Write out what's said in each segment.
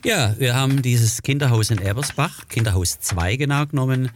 Ja, wir haben dieses Kinderhaus in Ebersbach, Kinderhaus 2 genau genommen.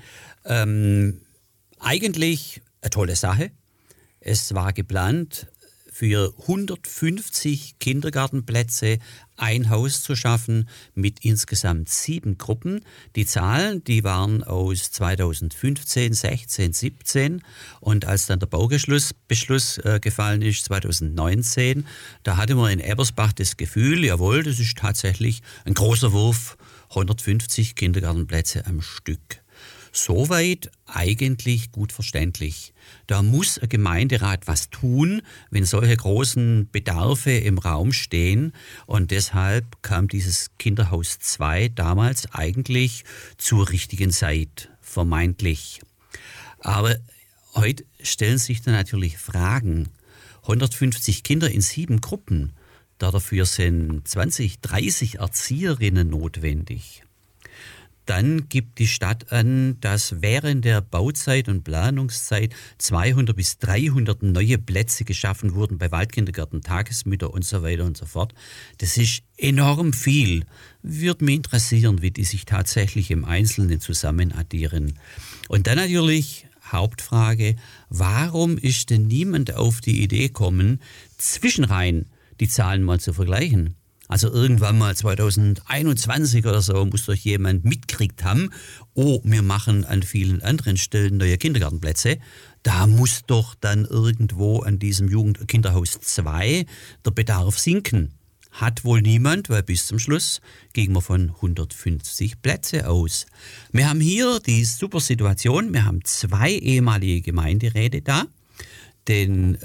Eigentlich eine tolle Sache. Es war geplant, für 150 Kindergartenplätze ein Haus zu schaffen mit insgesamt 7 Gruppen. Die Zahlen, die waren aus 2015, 16, 17 und als dann der Baubeschluss gefallen ist, 2019, da hatte man in Ebersbach das Gefühl, jawohl, das ist tatsächlich ein großer Wurf, 150 Kindergartenplätze am Stück. Soweit eigentlich gut verständlich. Da muss ein Gemeinderat was tun, wenn solche großen Bedarfe im Raum stehen. Und deshalb kam dieses Kinderhaus 2 damals eigentlich zur richtigen Zeit, vermeintlich. Aber heute stellen sich da natürlich Fragen. 150 Kinder in 7 Gruppen, dafür sind 20, 30 Erzieherinnen notwendig. Dann gibt die Stadt an, dass während der Bauzeit und Planungszeit 200 bis 300 neue Plätze geschaffen wurden bei Waldkindergärten, Tagesmütter und so weiter und so fort. Das ist enorm viel. Würde mich interessieren, wie die sich tatsächlich im Einzelnen zusammen addieren. Und dann natürlich Hauptfrage, warum ist denn niemand auf die Idee gekommen, zwischenrein die Zahlen mal zu vergleichen? Also irgendwann mal 2021 oder so muss doch jemand mitgekriegt haben, oh, wir machen an vielen anderen Stellen neue Kindergartenplätze. Da muss doch dann irgendwo an diesem Kinderhaus 2 der Bedarf sinken. Hat wohl niemand, weil bis zum Schluss gingen wir von 150 Plätze aus. Wir haben hier die super Situation, wir haben 2 ehemalige Gemeinderäte da, den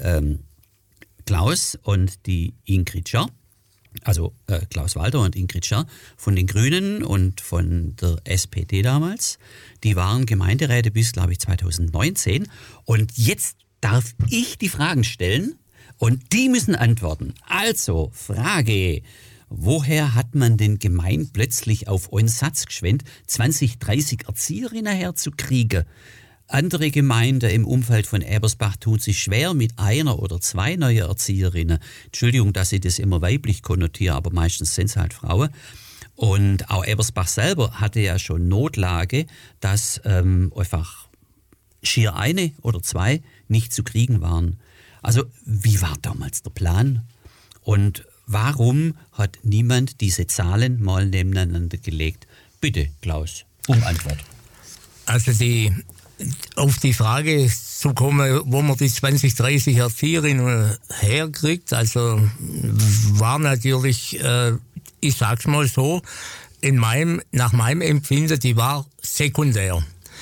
Klaus und die Ingrid Scher. Also Klaus Walter und Ingrid Scher von den Grünen und von der SPD damals. Die waren Gemeinderäte bis, glaube ich, 2019. Und jetzt darf ich die Fragen stellen und die müssen antworten. Also, Frage, woher hat man denn gemeint, plötzlich auf einen Satz geschwenkt, 20, 30 Erzieherinnen herzukriegen? Andere Gemeinden im Umfeld von Ebersbach tun sich schwer mit 1 oder 2 neuen Erzieherinnen. Entschuldigung, dass ich das immer weiblich konnotiere, aber meistens sind es halt Frauen. Und auch Ebersbach selber hatte ja schon Notlage, dass einfach schier 1 oder 2 nicht zu kriegen waren. Also wie war damals der Plan? Und warum hat niemand diese Zahlen mal nebeneinander gelegt? Bitte, Klaus, um Antwort. Also auf die Frage zu kommen, wo man die 20, 30 Erzieherinnen herkriegt, also war natürlich, ich sag's mal so, nach meinem Empfinden, die war sekundär.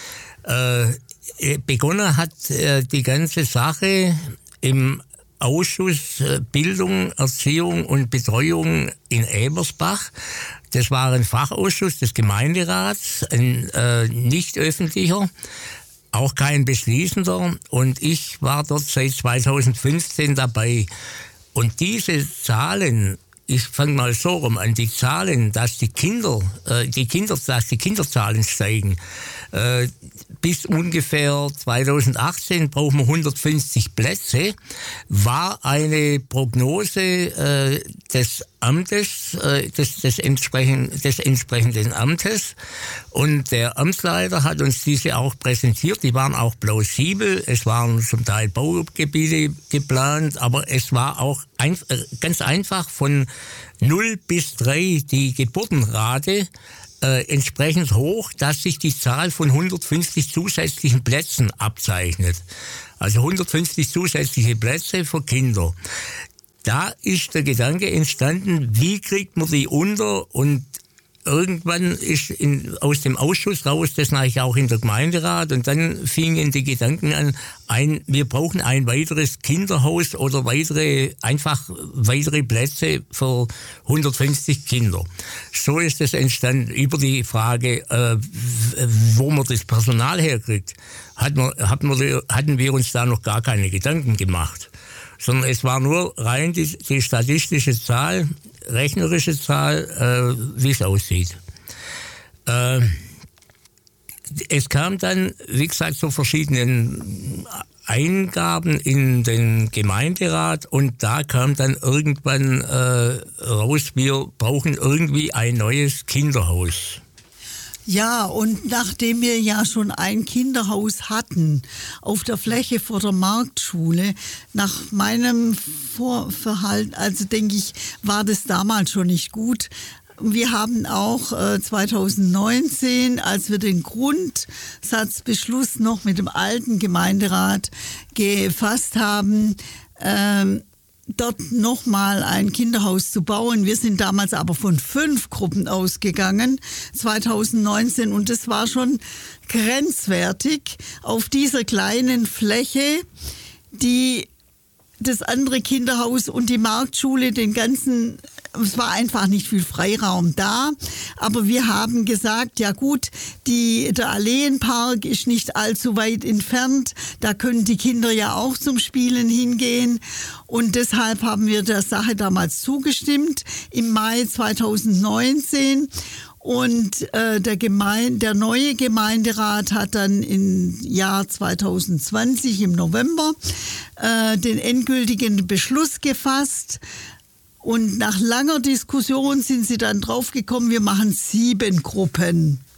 Begonnen hat die ganze Sache im Ausschuss Bildung, Erziehung und Betreuung in Ebersbach. Das war ein Fachausschuss des Gemeinderats, ein nicht öffentlicher, auch kein beschließender, und ich war dort seit 2015 dabei. Und diese Zahlen, ich fange mal so rum an, die Zahlen, dass die Kinderzahlen steigen, bis ungefähr 2018 brauchen wir 150 Plätze, war eine Prognose des Amtes, des entsprechenden Amtes. Und der Amtsleiter hat uns diese auch präsentiert. Die waren auch plausibel. Es waren zum Teil Baugebiete geplant, aber es war auch ganz einfach von 0 bis 3 die Geburtenrate entsprechend hoch, dass sich die Zahl von 150 zusätzlichen Plätzen abzeichnet. Also 150 zusätzliche Plätze für Kinder. Da ist der Gedanke entstanden, wie kriegt man die unter, und irgendwann ist aus dem Ausschuss raus, das nachher auch in der Gemeinderat, und dann fingen die Gedanken an, wir brauchen ein weiteres Kinderhaus oder weitere Plätze für 150 Kinder. So ist es entstanden. Über die Frage, wo man das Personal herkriegt, hatten wir uns da noch gar keine Gedanken gemacht. Sondern es war nur rein die statistische Zahl, rechnerische Zahl, wie es aussieht. Es kam dann, wie gesagt, zu verschiedenen Eingaben in den Gemeinderat und da kam dann irgendwann raus, wir brauchen irgendwie ein neues Kinderhaus. Ja, und nachdem wir ja schon ein Kinderhaus hatten auf der Fläche vor der Marktschule, nach meinem Vorverhalten, also denke ich, war das damals schon nicht gut. Wir haben auch 2019, als wir den Grundsatzbeschluss noch mit dem alten Gemeinderat gefasst haben, dort nochmal ein Kinderhaus zu bauen. Wir sind damals aber von 5 Gruppen ausgegangen, 2019, und das war schon grenzwertig auf dieser kleinen Fläche, die das andere Kinderhaus und die Marktschule, es war einfach nicht viel Freiraum da, aber wir haben gesagt, ja gut, der Alleenpark ist nicht allzu weit entfernt, da können die Kinder ja auch zum Spielen hingehen, und deshalb haben wir der Sache damals zugestimmt im Mai 2019. Und der neue Gemeinderat hat dann im Jahr 2020 im November den endgültigen Beschluss gefasst. Und nach langer Diskussion sind sie dann draufgekommen, wir machen 7 Gruppen.